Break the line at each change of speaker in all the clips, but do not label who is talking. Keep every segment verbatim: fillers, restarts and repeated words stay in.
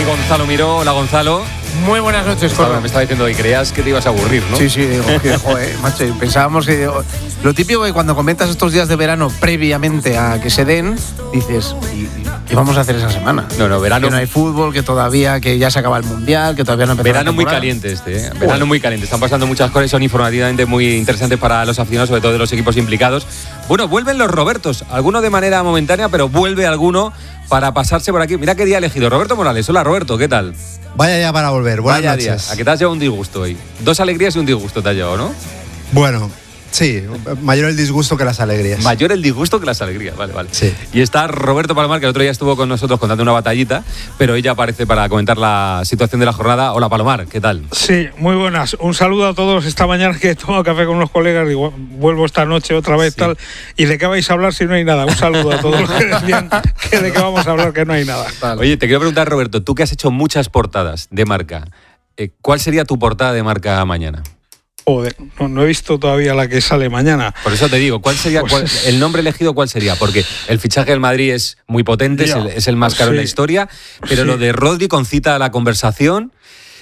ahí Gonzalo Miró. Hola, Gonzalo.
Muy buenas noches, Corro.
Me estaba diciendo hoy, creías que te ibas a aburrir, ¿no?
Sí, sí, digo, que, joder, macho, pensábamos que... Lo típico que cuando comentas estos días de verano previamente a que se den, dices, ¿y qué vamos a hacer esa semana?
No, no, verano...
Que no hay fútbol, que todavía, que ya se acaba el Mundial, que todavía no empezó
Verano
la
muy
temporada.
caliente este, ¿eh? Verano bueno. muy caliente. Están pasando muchas cosas, son informativamente muy interesantes para los aficionados, sobre todo de los equipos implicados. Bueno, vuelven los Robertos, algunos de manera momentánea, pero vuelve alguno para pasarse por aquí. Mira qué día ha elegido Roberto Morales. Hola, Roberto, ¿qué tal?
Vaya ya para volver, buenas
Vaya
noches.
Día. ¿A qué te has llevado un disgusto hoy? Dos alegrías y un disgusto te has llevado, ¿no?
Bueno, sí, mayor el disgusto que las alegrías.
Mayor el disgusto que las alegrías, vale, vale.
Sí.
Y está Roberto Palomar, que el otro día estuvo con nosotros contando una batallita, pero ella aparece para comentar la situación de la jornada. Hola, Palomar, ¿qué tal?
Sí, muy buenas. Un saludo a todos. Esta mañana que he tomado café con unos colegas, digo, vuelvo esta noche otra vez, sí. tal. ¿Y de qué vais a hablar si no hay nada? Un saludo a todos los que decían que de qué vamos a hablar, que no hay nada.
Vale. Oye, te quiero preguntar, Roberto, tú que has hecho muchas portadas de marca, eh, ¿cuál sería tu portada de marca mañana?
Joder, no, no he visto todavía la que sale mañana.
Por eso te digo, ¿cuál sería
pues
cuál, el nombre elegido? ¿Cuál sería? Porque el fichaje del Madrid es muy potente, es el, es el más caro sí. en la historia, pero sí. lo de Rodri concita la conversación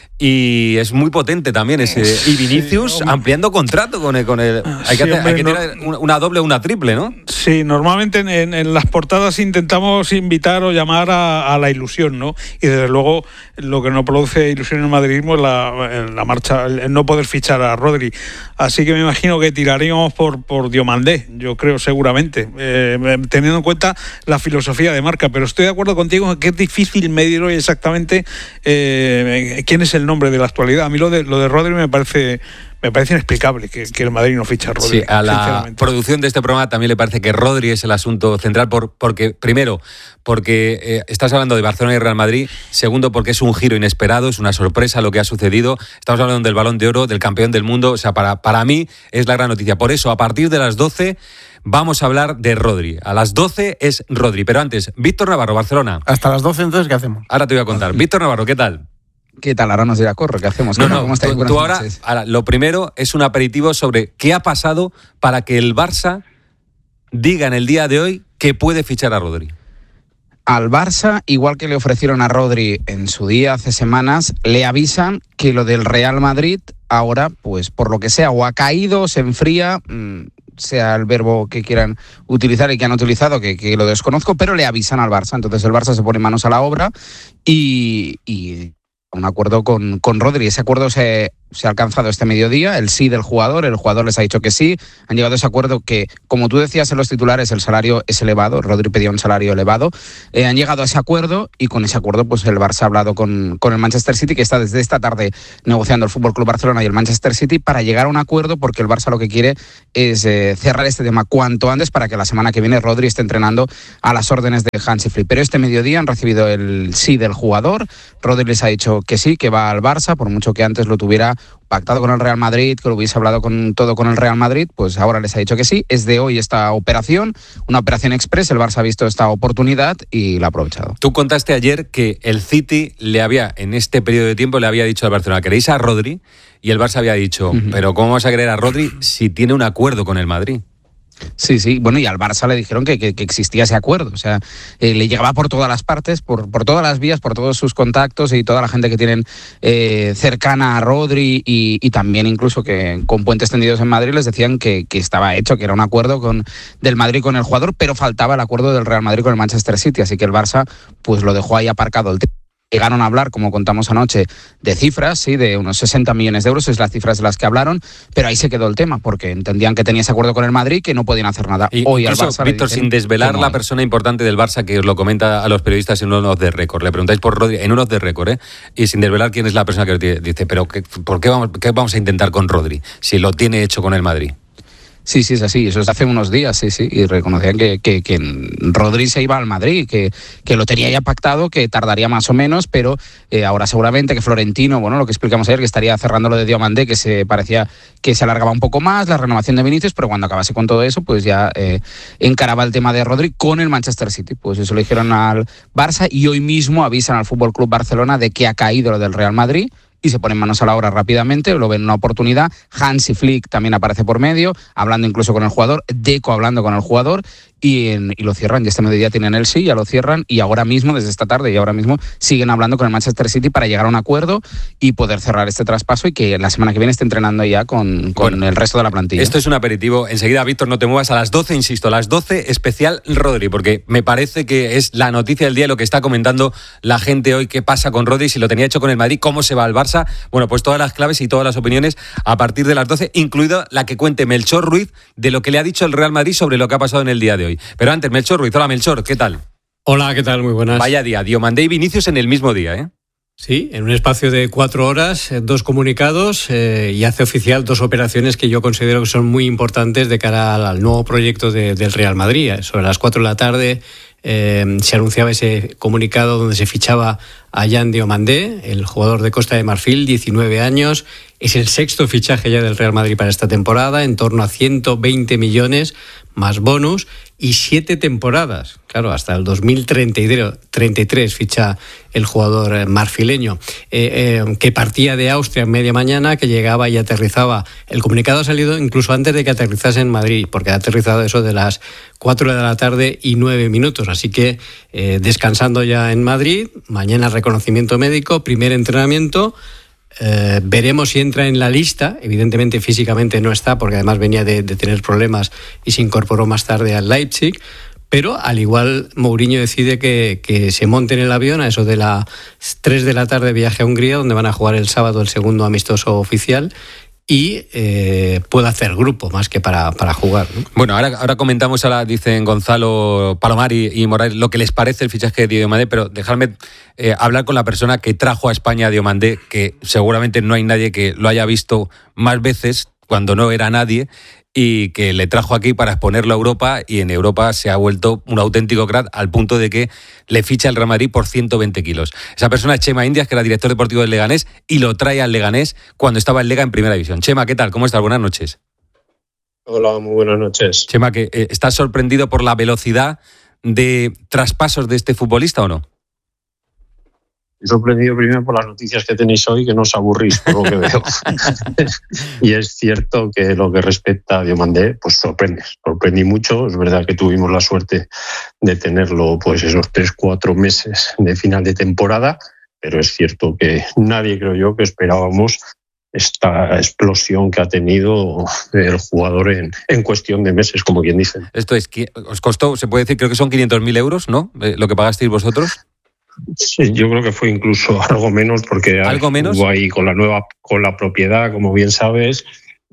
y es muy potente también ese. Y Vinicius sí, ampliando contrato con el. Con el hay que, sí, hacer, hombre, hay que tener no, una doble o una triple, ¿no?
Sí, normalmente en, en, en las portadas intentamos invitar o llamar a, a la ilusión, ¿no? Y desde luego lo que no produce ilusión en el madridismo es la, la marcha, el no poder fichar a Rodri. Así que me imagino que tiraríamos por, por Diomandé, yo creo seguramente, eh, teniendo en cuenta la filosofía de marca. Pero estoy de acuerdo contigo en que es difícil medir hoy exactamente eh, quién es el nombre de la actualidad. A mí lo de, lo de Rodri me parece... Me parece inexplicable que, que el Madrid no ficha a Rodri.
Sí, a la producción de este programa también le parece que Rodri es el asunto central, por, porque primero, porque eh, estás hablando de Barcelona y Real Madrid, segundo, porque es un giro inesperado, es una sorpresa lo que ha sucedido, estamos hablando del Balón de Oro, del campeón del mundo, o sea, para, para mí es la gran noticia. Por eso, a partir de las doce vamos a hablar de Rodri. A las doce es Rodri, pero antes, Víctor Navarro, Barcelona.
Hasta las doce, entonces, ¿qué hacemos?
Ahora te voy a contar. Víctor Navarro, ¿qué tal?
¿Qué tal? Ahora nos dirá Corro, ¿qué hacemos?
No, no, ¿Cómo tú, tú ahora, ahora, lo primero es un aperitivo sobre qué ha pasado para que el Barça diga en el día de hoy que puede fichar a Rodri.
Al Barça, igual que le ofrecieron a Rodri en su día hace semanas, le avisan que lo del Real Madrid ahora, pues por lo que sea, o ha caído, o se enfría, mmm, sea el verbo que quieran utilizar y que han utilizado, que, que lo desconozco, pero le avisan al Barça. Entonces el Barça se pone manos a la obra y... y un acuerdo con, con Rodri. Ese acuerdo se, se ha alcanzado este mediodía, el sí del jugador, el jugador les ha dicho que sí, han llegado a ese acuerdo que, como tú decías en los titulares, el salario es elevado, Rodri pedía un salario elevado, eh, han llegado a ese acuerdo y con ese acuerdo pues el Barça ha hablado con, con el Manchester City, que está desde esta tarde negociando el F C Barcelona y el Manchester City para llegar a un acuerdo, porque el Barça lo que quiere es eh, cerrar este tema cuanto antes para que la semana que viene Rodri esté entrenando a las órdenes de Hansi Flick. Pero este mediodía han recibido el sí del jugador, Rodri les ha dicho que sí, que va al Barça, por mucho que antes lo tuviera pactado con el Real Madrid, que lo hubiese hablado con todo con el Real Madrid, pues ahora les ha dicho que sí. Es de hoy esta operación, una operación express, el Barça ha visto esta oportunidad y la ha aprovechado.
Tú contaste ayer que el City le había, en este periodo de tiempo, le había dicho al Barcelona, ¿queréis a Rodri? Y el Barça había dicho, uh-huh. pero ¿cómo vamos a querer a Rodri si tiene un acuerdo con el Madrid?
Sí, sí, bueno, y al Barça le dijeron que, que, que existía ese acuerdo, o sea, eh, le llegaba por todas las partes, por, por todas las vías, por todos sus contactos y toda la gente que tienen eh, cercana a Rodri y, y también incluso que con puentes tendidos en Madrid les decían que, que estaba hecho, que era un acuerdo con, del Madrid con el jugador, pero faltaba el acuerdo del Real Madrid con el Manchester City, así que el Barça pues lo dejó ahí aparcado el tema. Llegaron a hablar, como contamos anoche, de cifras, sí, de unos sesenta millones de euros, es las cifras de las que hablaron, pero ahí se quedó el tema, porque entendían que tenía ese acuerdo con el Madrid, que no podían hacer nada.
Y
hoy
incluso,
al Barça
Víctor, sin desvelar la persona importante del Barça, que os lo comenta a los periodistas en un off the record, le preguntáis por Rodri en un off the record, ¿eh? Y sin desvelar quién es la persona que dice, pero ¿qué, ¿por qué vamos, qué vamos a intentar con Rodri si lo tiene hecho con el Madrid?
Sí, sí, es así, eso es hace unos días, sí, sí, y reconocían que, que, que Rodri se iba al Madrid, que, que lo tenía ya pactado, que tardaría más o menos, pero eh, ahora seguramente que Florentino, bueno, lo que explicamos ayer, que estaría cerrando lo de Diomandé, que se parecía que se alargaba un poco más, la renovación de Vinicius, pero cuando acabase con todo eso, pues ya eh, encaraba el tema de Rodri con el Manchester City, pues eso lo dijeron al Barça y hoy mismo avisan al F C Barcelona de que ha caído lo del Real Madrid, y se ponen manos a la obra rápidamente, lo ven una oportunidad. Hansi Flick también aparece por medio, hablando incluso con el jugador, Deco hablando con el jugador, y, en, y lo cierran. Y este mediodía tienen el sí, ya lo cierran, y ahora mismo, desde esta tarde y ahora mismo, siguen hablando con el Manchester City para llegar a un acuerdo y poder cerrar este traspaso y que la semana que viene esté entrenando ya con, con bueno, el resto de la plantilla.
Esto es un aperitivo. Enseguida, Víctor, no te muevas. A las doce, insisto, a las doce, especial Rodri, porque me parece que es la noticia del día, lo que está comentando la gente hoy, qué pasa con Rodri, si lo tenía hecho con el Madrid, cómo se va al Barça. Bueno, pues todas las claves y todas las opiniones a partir de las doce, incluida la que cuente Melchor Ruiz de lo que le ha dicho el Real Madrid sobre lo que ha pasado en el día de hoy. Pero antes, Melchor Ruiz. Hola, Melchor, ¿qué tal?
Hola, ¿qué tal? Muy buenas.
Vaya día, Diomandé y Vinicius en el mismo día, ¿eh?
Sí, en un espacio de cuatro horas, dos comunicados eh, y hace oficial dos operaciones que yo considero que son muy importantes de cara al, al nuevo proyecto de, del Real Madrid. Sobre las cuatro de la tarde eh, se anunciaba ese comunicado donde se fichaba a Yan Diomandé, el jugador de Costa de Marfil, diecinueve años. Es el sexto fichaje ya del Real Madrid para esta temporada, en torno a ciento veinte millones más bonus y siete temporadas. Claro, hasta el dos mil treinta y tres ficha el jugador marfileño, eh, eh, que partía de Austria en media mañana, que llegaba y aterrizaba. El comunicado ha salido incluso antes de que aterrizase en Madrid, porque ha aterrizado eso de las cuatro de la tarde y nueve minutos. Así que eh, descansando ya en Madrid, mañana reconocimiento médico, primer entrenamiento. Eh, veremos si entra en la lista. Evidentemente físicamente no está, porque además venía de, de tener problemas y se incorporó más tarde al Leipzig, pero al igual Mourinho decide que, que se monte en el avión a eso de las tres de la tarde, viaje a Hungría, donde van a jugar el sábado el segundo amistoso oficial, y eh, puede hacer grupo más que para, para jugar, ¿no?
Bueno, ahora, ahora comentamos, ahora dicen Gonzalo, Palomar y, y Morales lo que les parece el fichaje de Diomandé, pero dejadme eh, hablar con la persona que trajo a España a Diomandé, que seguramente no hay nadie que lo haya visto más veces cuando no era nadie, y que le trajo aquí para exponerlo a Europa, y en Europa se ha vuelto un auténtico crack al punto de que le ficha el Real Madrid por ciento veinte kilos. Esa persona es Chema Indias, que era director deportivo del Leganés, y lo trae al Leganés cuando estaba en Lega en Primera División. Chema, ¿qué tal? ¿Cómo estás? Buenas noches.
Hola, muy buenas noches.
Chema, ¿que, eh, ¿estás sorprendido por la velocidad de traspasos de este futbolista o no?
Estoy sorprendido primero por las noticias que tenéis hoy, que no os aburrís por lo que veo. Y es cierto que lo que respecta a Diomandé, pues sorprende, sorprendí mucho. Es verdad que tuvimos la suerte de tenerlo pues esos tres, cuatro meses de final de temporada, pero es cierto que nadie, creo yo, que esperábamos esta explosión que ha tenido el jugador en, en cuestión de meses, como quien dice.
Esto es, os costó, se puede decir, creo que son quinientos mil euros, ¿no? Lo que pagasteis vosotros.
Sí, yo creo que fue incluso algo menos, porque
¿Algo menos?
Hubo ahí con la nueva, con la propiedad, como bien sabes.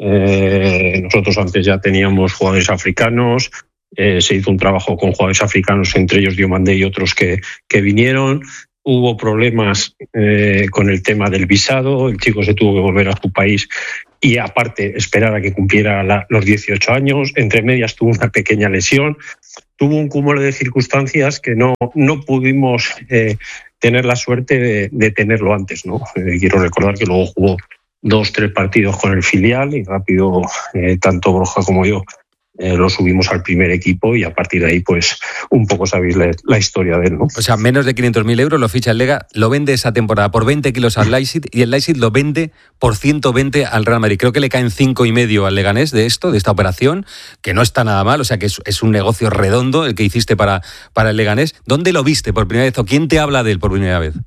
Eh, nosotros antes ya teníamos jugadores africanos, eh, se hizo un trabajo con jugadores africanos, entre ellos Diomandé y otros que, que vinieron. Hubo problemas eh, con el tema del visado, el chico se tuvo que volver a su país y aparte esperar a que cumpliera la, los dieciocho años. Entre medias tuvo una pequeña lesión. Tuvo un cúmulo de circunstancias que no, no pudimos eh, tener la suerte de, de tenerlo antes, ¿no? Eh, quiero recordar que luego jugó dos, tres partidos con el filial y rápido, eh, tanto Borja como yo, eh, lo subimos al primer equipo y a partir de ahí, pues, un poco sabéis la, la historia de él, ¿no?
O sea, menos de quinientos mil euros lo ficha el Lega, lo vende esa temporada por veinte kilos al Leipzig y el Leipzig lo vende por ciento veinte al Real Madrid. Creo que le caen cinco y medio al Leganés de esto, de esta operación, que no está nada mal, o sea que es, es un negocio redondo el que hiciste para, para el Leganés. ¿Dónde lo viste por primera vez o quién te habla de él por primera vez?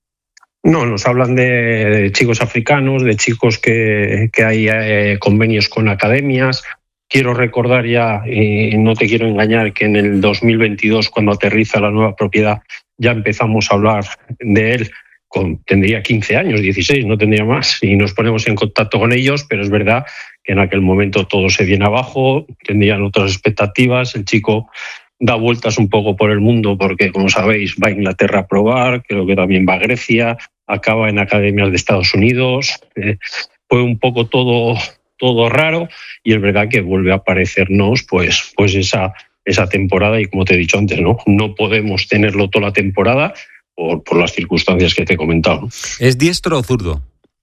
No, nos hablan de, de chicos africanos, de chicos que, que hay eh, convenios con academias. Quiero recordar ya, y no te quiero engañar, que en el dos mil veintidós, cuando aterriza la nueva propiedad, ya empezamos a hablar de él. Con, tendría quince años, dieciséis, no tendría más, y nos ponemos en contacto con ellos, pero es verdad que en aquel momento todo se viene abajo, tendrían otras expectativas. El chico da vueltas un poco por el mundo porque, como sabéis, va a Inglaterra a probar, creo que también va a Grecia, acaba en academias de Estados Unidos. Eh, fue un poco todo... todo raro, y es verdad que vuelve a aparecernos pues, pues esa, esa temporada, y como te he dicho antes, no, no podemos tenerlo toda la temporada por, por las circunstancias que te he comentado.
¿Es diestro o zurdo?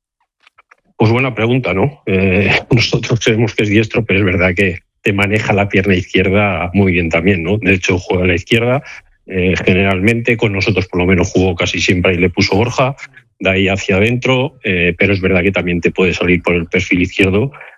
Pues buena pregunta, ¿no? Eh, nosotros creemos que es diestro, pero es verdad que te maneja la pierna izquierda muy bien también, ¿no? De hecho, juega a la izquierda, eh, generalmente, con nosotros por lo menos jugó casi siempre y le puso Borja, de ahí hacia adentro, eh, pero es verdad que también te puede salir por el perfil izquierdo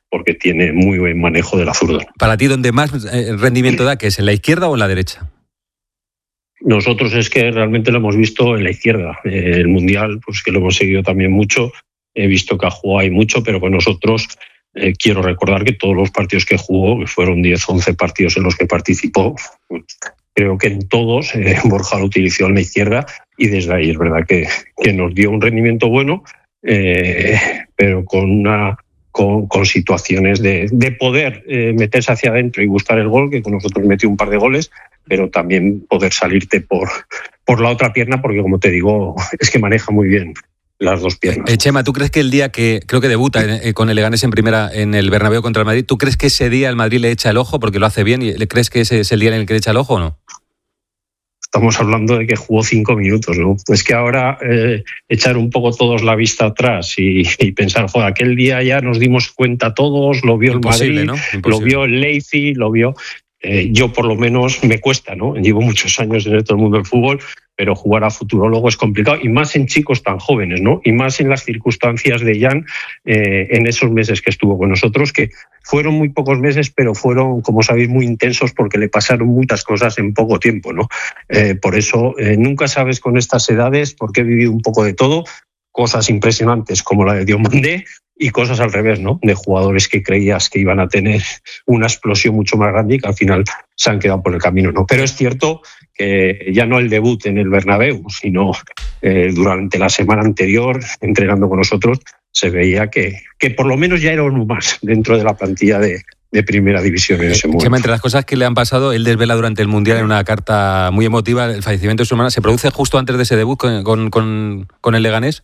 porque tiene muy buen manejo de la zurda.
Para ti, ¿dónde más eh, rendimiento da? ¿Que es en la izquierda o en la derecha?
Nosotros es que realmente lo hemos visto en la izquierda. Eh, el Mundial, pues que lo hemos seguido también mucho, he visto que ha jugado ahí mucho, pero con nosotros eh, quiero recordar que todos los partidos que jugó, que fueron diez, once partidos en los que participó, pues, creo que en todos eh, Borja lo utilizó en la izquierda y desde ahí es verdad que, que nos dio un rendimiento bueno, eh, pero con una con, con situaciones de, de poder eh, meterse hacia adentro y buscar el gol, que con nosotros metió un par de goles, pero también poder salirte por, por la otra pierna, porque como te digo, es que maneja muy bien las dos piernas.
Eh, Chema, ¿tú crees que el día que creo que debuta eh, con el Leganés en primera en el Bernabéu contra el Madrid, ¿tú crees que ese día el Madrid le echa el ojo porque lo hace bien? ¿Y le crees que ese es el día en el que le echa el ojo o no?
Estamos hablando de que jugó cinco minutos, ¿no? Es que ahora eh, echar un poco todos la vista atrás y, y pensar, joder, aquel día ya nos dimos cuenta todos, lo vio
Imposible,
el Madrid,
¿no?
lo vio el Leipzig, lo vio... Eh, yo por lo menos me cuesta, ¿no? Llevo muchos años en todo el mundo del fútbol, pero jugar a futurólogo es complicado, y más en chicos tan jóvenes, ¿no? Y más en las circunstancias de Jan eh, en esos meses que estuvo con nosotros, que fueron muy pocos meses, pero fueron, como sabéis, muy intensos porque le pasaron muchas cosas en poco tiempo, ¿no? Eh, por eso eh, nunca sabes con estas edades, porque he vivido un poco de todo, cosas impresionantes como la de Diomandé y cosas al revés, ¿no? De jugadores que creías que iban a tener una explosión mucho más grande y que al final se han quedado por el camino, ¿no? Pero es cierto que ya no el debut en el Bernabéu, sino eh, durante la semana anterior, entrenando con nosotros, se veía que, que por lo menos ya era uno más dentro de la plantilla de, de primera división en ese momento.
Chema, entre las cosas que le han pasado, él desvela durante el Mundial en una carta muy emotiva el fallecimiento de su hermana. ¿Se produce justo antes de ese debut con, con, con, con el Leganés?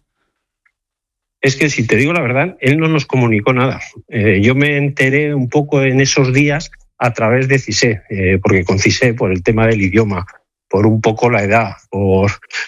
Es que, si te digo la verdad, él no nos comunicó nada. Eh, yo me enteré un poco en esos días a través de Cissé, eh, porque con Cissé, por el tema del idioma, por un poco la edad, por,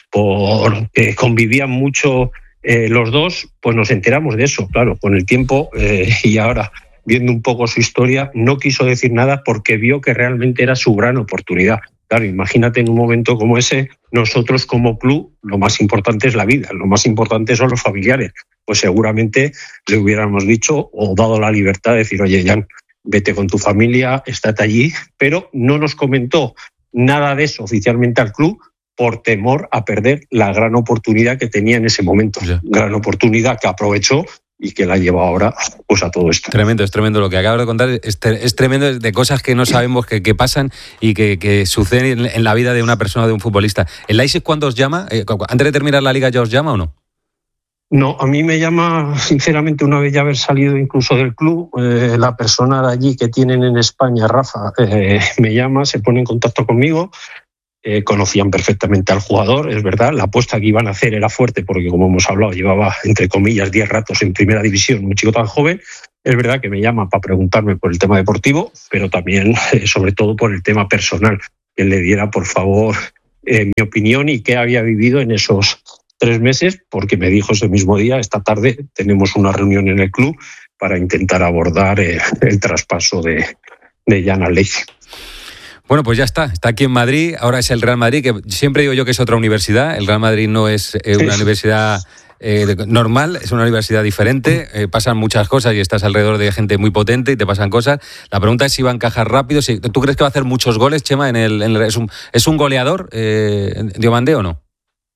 por que convivían mucho eh, los dos, pues nos enteramos de eso. Claro, con el tiempo eh, y ahora viendo un poco su historia, no quiso decir nada porque vio que realmente era su gran oportunidad. Claro, imagínate en un momento como ese, nosotros como club, lo más importante es la vida, lo más importante son los familiares. Pues seguramente le hubiéramos dicho o dado la libertad de decir, oye, Jan, vete con tu familia, estate allí, pero no nos comentó nada de eso oficialmente al club por temor a perder la gran oportunidad que tenía en ese momento. Yeah. Gran oportunidad que aprovechó y que la lleva ahora pues a todo esto.
Tremendo, es tremendo lo que acabas de contar, es, es tremendo de cosas que no sabemos que, que pasan y que, que suceden en, en la vida de una persona, de un futbolista. ¿El Leipzig cuándo os llama? Eh, ¿Antes de terminar la liga ya os llama o no?
No, a mí me llama, sinceramente, una vez ya haber salido incluso del club, eh, la persona de allí que tienen en España, Rafa, eh, me llama, se pone en contacto conmigo. Eh, conocían perfectamente al jugador, es verdad, la apuesta que iban a hacer era fuerte porque, como hemos hablado, llevaba, entre comillas, diez ratos en primera división, un chico tan joven. Es verdad que me llama para preguntarme por el tema deportivo, pero también, eh, sobre todo, por el tema personal, que le diera, por favor, eh, mi opinión y qué había vivido en esos tres meses, porque me dijo ese mismo día, esta tarde tenemos una reunión en el club para intentar abordar eh, el traspaso de, de Jan al Leipzig.
Bueno, pues ya está, está aquí en Madrid, ahora es el Real Madrid, que siempre digo yo que es otra universidad, el Real Madrid no es eh, una sí. universidad eh, normal, es una universidad diferente, eh, pasan muchas cosas y estás alrededor de gente muy potente y te pasan cosas. La pregunta es si va a encajar rápido, si, ¿tú crees que va a hacer muchos goles, Chema? En el, en el, ¿es, un, ¿Es un goleador, eh, Diomandé, o no?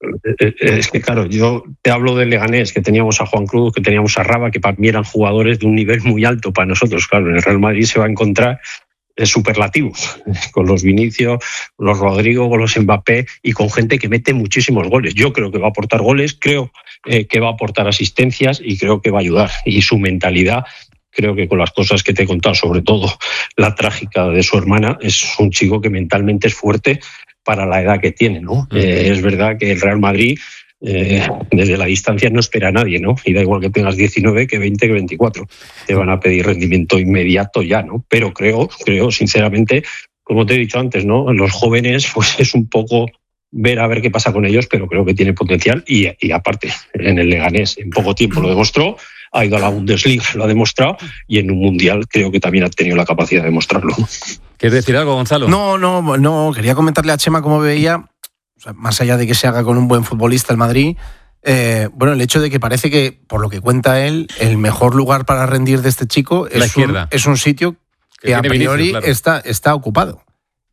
Es que claro, yo te hablo del Leganés, que teníamos a Juan Cruz, que teníamos a Raba, que para mí eran jugadores de un nivel muy alto para nosotros. Claro, en el Real Madrid se va a encontrar superlativos, con los Vinicius, los Rodrigo, con los Mbappé y con gente que mete muchísimos goles. Yo creo que va a aportar goles, creo eh, que va a aportar asistencias y creo que va a ayudar. Y su mentalidad, creo que con las cosas que te he contado, sobre todo la trágica de su hermana, es un chico que mentalmente es fuerte para la edad que tiene, ¿no? Uh-huh. Eh, es verdad que el Real Madrid Eh, desde la distancia no espera a nadie, ¿no? Y da igual que tengas diecinueve, que veinte, que veinticuatro. Te van a pedir rendimiento inmediato ya, ¿no? Pero creo, creo sinceramente, como te he dicho antes, ¿no? Los jóvenes, pues es un poco ver a ver qué pasa con ellos, pero creo que tiene potencial y, y aparte, en el Leganés en poco tiempo lo demostró, ha ido a la Bundesliga, lo ha demostrado y en un Mundial creo que también ha tenido la capacidad de demostrarlo.
¿Quieres decir algo, Gonzalo?
No, no, no, quería comentarle a Chema cómo veía. O sea, más allá de que se haga con un buen futbolista el Madrid, Eh, bueno, el hecho de que parece que, por lo que cuenta él, el mejor lugar para rendir de este chico
La
es, un,
izquierda.
es un sitio que,
Que
a
tiene
priori
Vinicius, claro.
está, está ocupado.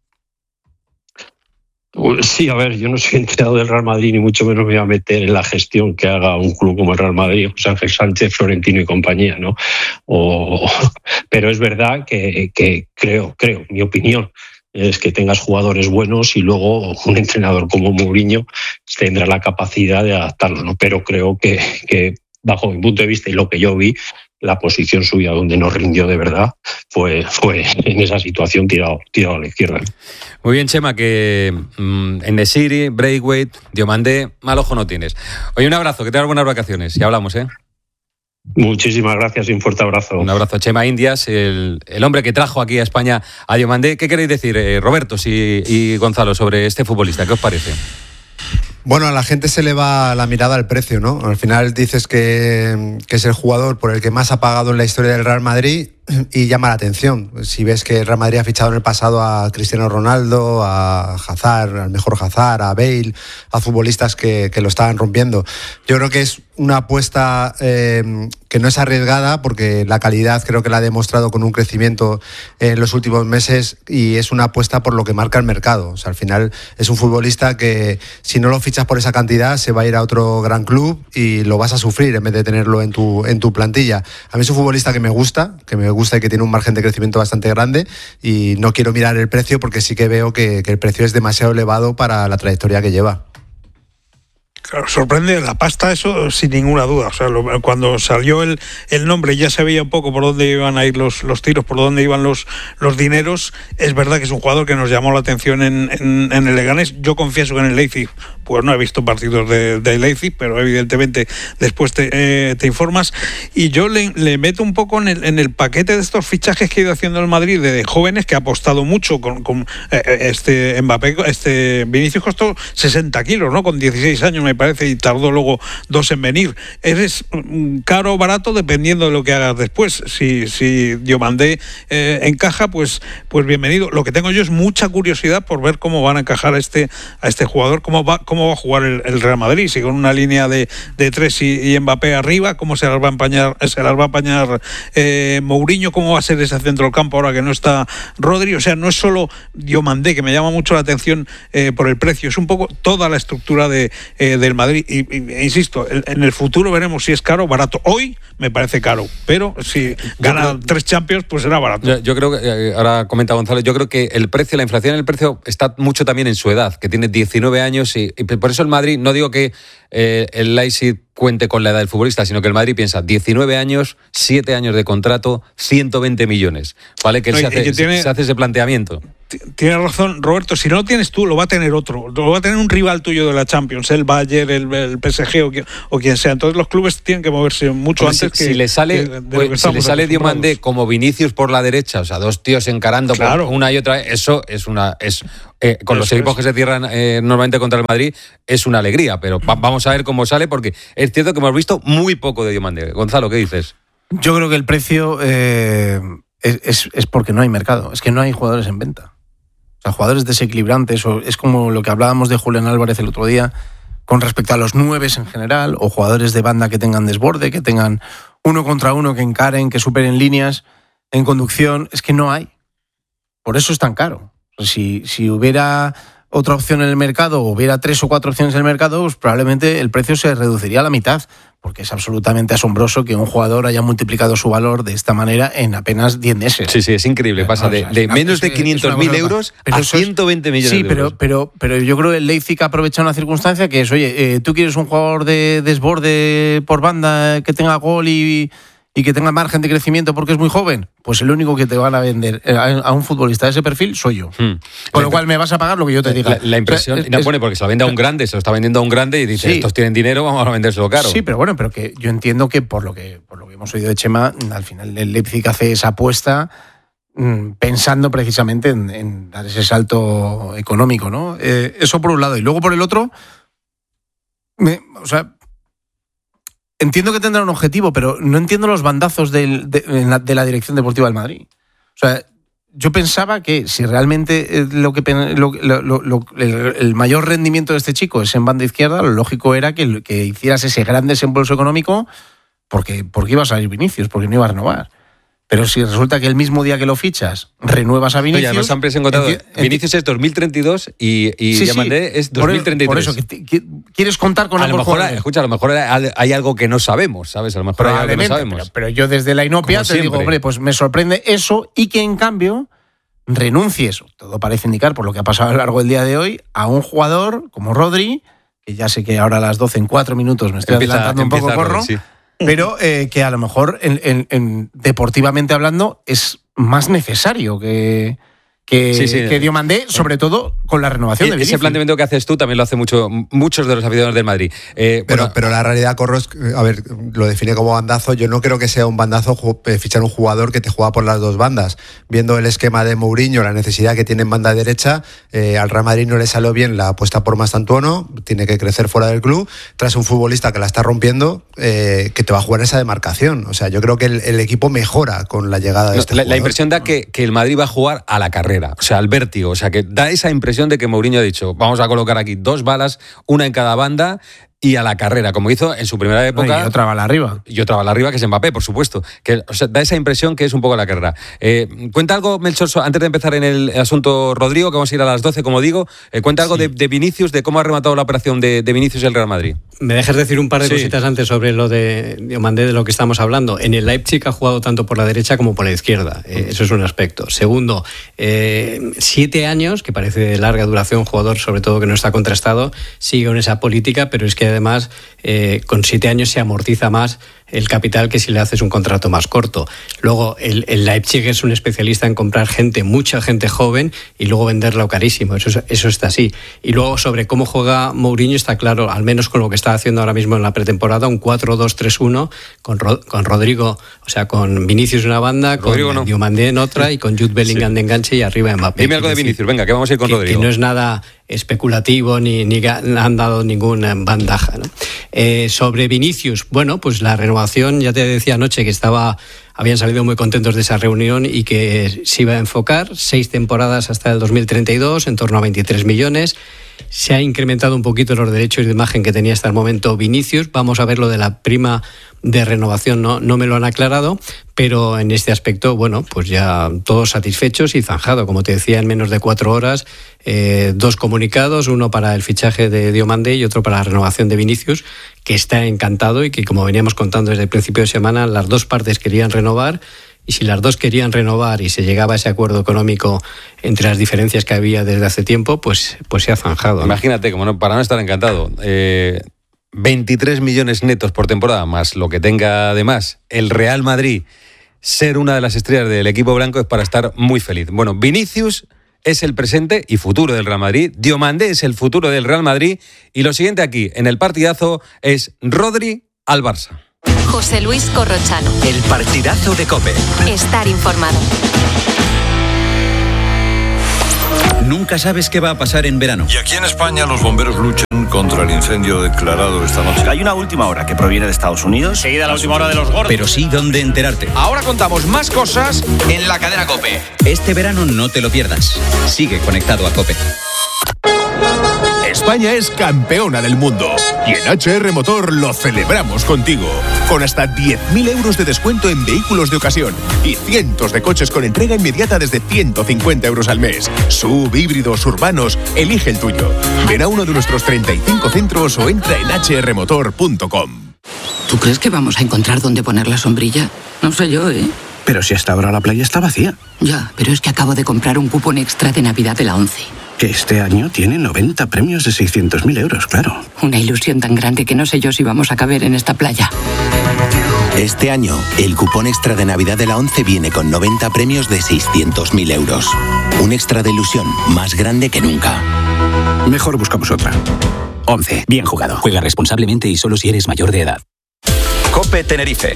Sí, a ver, yo no soy entrenador del Real Madrid ni mucho menos me voy a meter en la gestión que haga un club como el Real Madrid, José Ángel Sánchez, Florentino y compañía, ¿no? O, pero es verdad que, que creo, creo, mi opinión es que tengas jugadores buenos y luego un entrenador como Mourinho tendrá la capacidad de adaptarlo, ¿no? Pero creo que, que bajo mi punto de vista y lo que yo vi, la posición suya donde no rindió de verdad fue, fue en esa situación tirado, tirado a la izquierda.
Muy bien, Chema, que mmm, en The City, Braithwaite, Diomandé, mal ojo no tienes. Oye, un abrazo, que tengas buenas vacaciones. Ya hablamos, ¿eh?
Muchísimas gracias y un fuerte abrazo.
Un abrazo, Chema Indias, el, el hombre que trajo aquí a España a Diomandé. ¿Qué queréis decir, eh, Roberto y, y Gonzalo, sobre este futbolista? ¿Qué os parece?
Bueno, a la gente se le va la mirada al precio, ¿no? Al final dices que, que es el jugador por el que más ha pagado en la historia del Real Madrid y llama la atención. Si ves que el Real Madrid ha fichado en el pasado a Cristiano Ronaldo, a Hazard, al mejor Hazard, a Bale, a futbolistas que, que lo estaban rompiendo. Yo creo que es una apuesta eh, que no es arriesgada porque la calidad creo que la ha demostrado con un crecimiento en los últimos meses y es una apuesta por lo que marca el mercado. O sea, al final es un futbolista que si no lo fichas por esa cantidad se va a ir a otro gran club y lo vas a sufrir en vez de tenerlo en tu, en tu plantilla. A mí es un futbolista que me gusta, que me gusta y que tiene un margen de crecimiento bastante grande y no quiero mirar el precio porque sí que veo que, que el precio es demasiado elevado para la trayectoria que lleva.
Claro, sorprende la pasta, eso sin ninguna duda. O sea, lo, cuando salió el, el nombre ya se veía un poco por dónde iban a ir los, los tiros, por dónde iban los, los dineros. Es verdad que es un jugador que nos llamó la atención en, en, en el Leganés. Yo confieso que en el Leipzig, pues no he visto partidos de, de Leipzig, pero evidentemente después te, eh, te informas. Y yo le, le meto un poco en el, en el paquete de estos fichajes que ha ido haciendo el Madrid de, de jóvenes, que ha apostado mucho con, con eh, este Mbappé. Este Vinicius costó sesenta kilos, ¿no? Con dieciséis años me parece, y tardó luego dos en venir. Eres caro o barato dependiendo de lo que hagas después. Si, si Diomandé eh, encaja, pues, pues bienvenido. Lo que tengo yo es mucha curiosidad por ver cómo van a encajar a este, a este jugador, cómo va, cómo va a jugar el, el Real Madrid, si con una línea de, de tres y, y Mbappé arriba, cómo se las va a empañar, se las va a apañar eh, Mourinho, cómo va a ser ese centro del campo ahora que no está Rodri. O sea, no es solo Diomandé, que me llama mucho la atención eh, por el precio, es un poco toda la estructura de, eh, del Madrid. Y, y, e insisto, en el futuro veremos si es caro o barato. Hoy me parece caro, pero si gana creo, tres Champions, pues será barato.
Yo, yo creo que, ahora comenta Gonzalo, yo creo que el precio, la inflación en el precio está mucho también en su edad, que tiene diecinueve años y, y por eso el Madrid, no digo que eh, el Leipzig cuente con la edad del futbolista, sino que el Madrid piensa diecinueve años, siete años de contrato, ciento veinte millones. ¿Vale? Que él no, se, hace, que tiene... se hace ese planteamiento.
Tienes razón, Roberto, si no lo tienes tú, lo va a tener otro, lo va a tener un rival tuyo de la Champions, el Bayern, el, el P S G o quien, o quien sea. Entonces los clubes tienen que moverse mucho
pues
antes
si,
que...
Si le sale,
que,
pues, si le sale Diomandé como Vinicius por la derecha, o sea, dos tíos encarando claro. una y otra, eso es una... es eh, con eso los equipos es. que se cierran eh, normalmente contra el Madrid, es una alegría, pero va, vamos a ver cómo sale, porque es cierto que hemos visto muy poco de Diomandé. Gonzalo, ¿qué dices?
Yo creo que el precio eh, es, es, es porque no hay mercado, es que no hay jugadores en venta. O sea, jugadores desequilibrantes, o es como lo que hablábamos de Julián Álvarez el otro día con respecto a los nueves en general, o jugadores de banda que tengan desborde, que tengan uno contra uno, que encaren, que superen líneas en conducción. Es que no hay. Por eso es tan caro. Si, si hubiera otra opción en el mercado, o hubiera tres o cuatro opciones en el mercado, pues probablemente el precio se reduciría a la mitad, porque es absolutamente asombroso que un jugador haya multiplicado su valor de esta manera en apenas diez meses.
Sí, sí, es increíble. Pasa de, de menos de quinientos mil euros a ciento veinte millones
sí,
de
euros.
Sí,
pero, pero, pero yo creo que el Leipzig ha aprovechado una circunstancia que es, oye, eh, tú quieres un jugador de desborde por banda que tenga gol y... y que tenga margen de crecimiento porque es muy joven, pues el único que te van a vender a un futbolista de ese perfil soy yo. Hmm. Con lo cual me vas a pagar lo que yo te diga.
La, la impresión, es, no, bueno, porque se lo vende a un grande, se lo está vendiendo a un grande y dice, sí, estos tienen dinero, vamos a vendérselo caro.
Sí, pero bueno, pero que yo entiendo que por lo que, por lo que hemos oído de Chema, al final el Leipzig hace esa apuesta mmm, pensando precisamente en, en dar ese salto económico, ¿no? Eh, eso por un lado. Y luego por el otro, me, o sea... Entiendo que tendrá un objetivo, pero no entiendo los bandazos del, de, de la Dirección Deportiva del Madrid. O sea, yo pensaba que si realmente eh, lo que lo, lo, lo, lo, el, el mayor rendimiento de este chico es en banda izquierda, lo lógico era que, que hicieras ese gran desembolso económico porque, porque iba a salir Vinicius, porque no iba a renovar. Pero si resulta que el mismo día que lo fichas, renuevas a Vinicius...
Oye, nos han encontrado. Enti- Vinicius es dos mil treinta y dos y, y sí, Diomandé sí, es dos mil treinta y tres.
Por eso, que, que quieres contar con
a lo mejor,
jugador.
Escucha, a lo mejor hay algo que no sabemos, ¿sabes? A lo mejor hay algo que no sabemos.
Pero, pero yo desde la inopia te digo, hombre, pues me sorprende eso y que en cambio renuncies, todo parece indicar por lo que ha pasado a lo largo del día de hoy, a un jugador como Rodri, que ya sé que ahora a las doce en cuatro minutos me estoy empieza, adelantando un poco, corro, sí. Pero eh, que a lo mejor en, en, en, deportivamente hablando es más necesario que, que, sí, sí. que Diomandé, sobre todo con la renovación
y,
de Vinicius.
Ese planteamiento que haces tú también lo hace mucho, muchos de los aficionados del Madrid. Eh,
pero,
bueno,
pero la realidad, Corros, a ver, lo define como bandazo. Yo no creo que sea un bandazo fichar un jugador que te juega por las dos bandas. Viendo el esquema de Mourinho, la necesidad que tiene en banda derecha, eh, al Real Madrid no le salió bien la apuesta por Mastantuono, tiene que crecer fuera del club, tras un futbolista que la está rompiendo, eh, que te va a jugar esa demarcación. O sea, yo creo que el, el equipo mejora con la llegada de
no,
este
la,
jugador.
La impresión da que, que el Madrid va a jugar a la carrera, o sea, al vértigo. O sea, que da esa impresión de que Mourinho ha dicho, vamos a colocar aquí dos balas, una en cada banda y a la carrera, como hizo en su primera época.
No, y otra bala arriba.
Y otra bala arriba, que es Mbappé, por supuesto. Que, o sea, da esa impresión que es un poco a la carrera. Eh, cuenta algo, Melchor, antes de empezar en el asunto Rodrigo, que vamos a ir a las doce, como digo. Eh, cuenta algo sí. de, de Vinicius, de cómo ha rematado la operación de, de Vinicius el Real Madrid.
¿Me dejas decir un par de
sí.
cositas antes sobre lo de Diomandé, de lo que estamos hablando? En el Leipzig ha jugado tanto por la derecha como por la izquierda. Eh, eso es un aspecto. Segundo, eh, siete años, que parece de larga duración, jugador sobre todo que no está contrastado, sigue con esa política, pero es que además eh, con siete años se amortiza más el capital que si le haces un contrato más corto. Luego, el, el Leipzig es un especialista en comprar gente, mucha gente joven, y luego venderlo carísimo. Eso, eso está así. Y luego, sobre cómo juega Mourinho, está claro, al menos con lo que está haciendo ahora mismo en la pretemporada, un cuatro dos tres uno, con, Ro, con Rodrigo, o sea, con Vinicius en una banda, Rodrigo con no. Diomandé en otra, y con Jude Bellingham sí. de enganche y arriba Mbappé.
Dime algo de Vinicius, venga, que vamos a ir con
que,
Rodrigo.
Que no es nada especulativo ni, ni han dado ninguna bandaja, ¿no? Eh, sobre Vinicius, bueno, pues la renovación, ya te decía anoche que estaba, habían salido muy contentos de esa reunión y que se iba a enfocar seis temporadas hasta el dos mil treinta y dos, en torno a veintitrés millones. Se ha incrementado un poquito los derechos de imagen que tenía hasta el momento Vinicius. Vamos a ver lo de la prima de renovación, no, no me lo han aclarado, pero en este aspecto, bueno, pues ya todos satisfechos y zanjado. Como te decía, en menos de cuatro horas, eh, dos comunicados, uno para el fichaje de Diomandé y otro para la renovación de Vinicius, que está encantado y que, como veníamos contando desde el principio de semana, las dos partes querían renovar. Y si las dos querían renovar y se llegaba a ese acuerdo económico entre las diferencias que había desde hace tiempo, pues, pues se ha zanjado, ¿no?
Imagínate, como no, para no estar encantado, eh, veintitrés millones netos por temporada, más lo que tenga de más el Real Madrid, ser una de las estrellas del equipo blanco es para estar muy feliz. Bueno, Vinicius es el presente y futuro del Real Madrid, Diomandé es el futuro del Real Madrid, y lo siguiente aquí, en el partidazo, es Rodri al Barça.
José Luis Corrochano.
El partidazo de COPE.
Estar informado.
Nunca sabes qué va a pasar en verano.
Y aquí en España los bomberos luchan contra el incendio declarado esta noche.
Hay una última hora que proviene de Estados Unidos.
Seguida la última hora de los gordos.
Pero sí dónde enterarte.
Ahora contamos más cosas en la cadena COPE.
Este verano no te lo pierdas. Sigue conectado a COPE.
España es campeona del mundo y en H R Motor lo celebramos contigo. Con hasta diez mil euros de descuento en vehículos de ocasión y cientos de coches con entrega inmediata desde ciento cincuenta euros al mes. Sub, híbridos, urbanos, elige el tuyo. Ven a uno de nuestros treinta y cinco centros o entra en h r motor punto com.
¿Tú crees que vamos a encontrar dónde poner la sombrilla? No sé yo, ¿eh?
Pero si hasta ahora la playa está vacía.
Ya, pero es que acabo de comprar un cupón extra de Navidad de la ONCE.
Que este año tiene noventa premios de seiscientos mil euros, claro.
Una ilusión tan grande que no sé yo si vamos a caber en esta playa.
Este año, el cupón extra de Navidad de la ONCE viene con noventa premios de seiscientos mil euros. Un extra de ilusión más grande que nunca.
Mejor buscamos otra.
ONCE. Bien jugado. Juega responsablemente y solo si eres mayor de edad.
COPE Tenerife.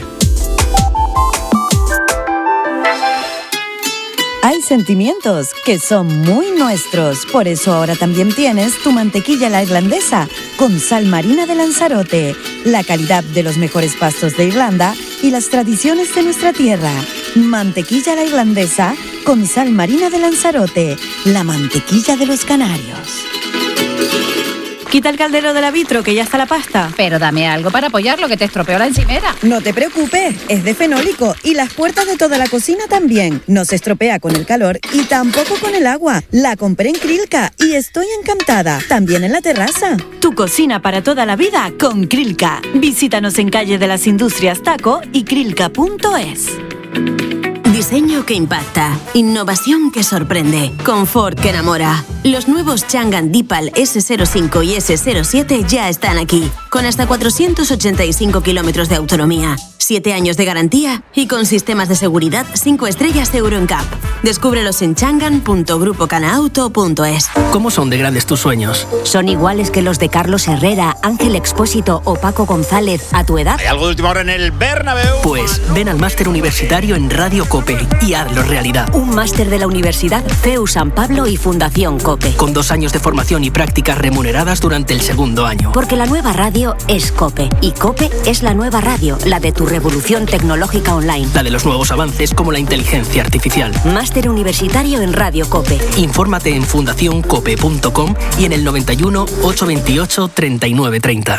Hay sentimientos que son muy nuestros, por eso ahora también tienes tu mantequilla la irlandesa con sal marina de Lanzarote, la calidad de los mejores pastos de Irlanda y las tradiciones de nuestra tierra. Mantequilla la irlandesa con sal marina de Lanzarote, la mantequilla de los canarios.
Quita el caldero del vitro, que ya está la pasta.
Pero dame algo para apoyarlo, que te estropeó la encimera.
No te preocupes, es de fenólico y las puertas de toda la cocina también. No se estropea con el calor y tampoco con el agua. La compré en Krilka y estoy encantada. También en la terraza.
Tu cocina para toda la vida con Krilka. Visítanos en Calle de las Industrias Taco y krilka punto es.
Diseño que impacta, innovación que sorprende, confort que enamora. Los nuevos Changan Deepal ese cero cinco y ese cero siete ya están aquí, con hasta cuatrocientos ochenta y cinco kilómetros de autonomía, siete años de garantía y con sistemas de seguridad cinco estrellas Euro N C A P. Descúbrelos en changan punto grupo canauto punto es.
¿Cómo son de grandes tus sueños?
¿Son iguales que los de Carlos Herrera, Ángel Expósito o Paco González a tu edad?
¿Hay algo de última hora en el Bernabéu?
Pues ven al máster universitario en Radio COPE y hazlo realidad.
Un máster de la Universidad C E U San Pablo y Fundación COPE.
Con dos años de formación y prácticas remuneradas durante el segundo año.
Porque la nueva radio es COPE y COPE es la nueva radio, la de tu revolución tecnológica online.
La de los nuevos avances como la inteligencia artificial.
Máster universitario en Radio COPE.
Infórmate en fundación cope punto com y en el noventa y uno, ochocientos veintiocho, treinta y nueve treinta.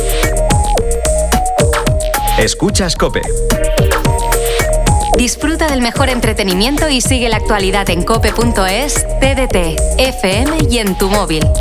Escuchas COPE.
Disfruta del mejor entretenimiento y sigue la actualidad en cope punto es, T D T, F M y en tu móvil.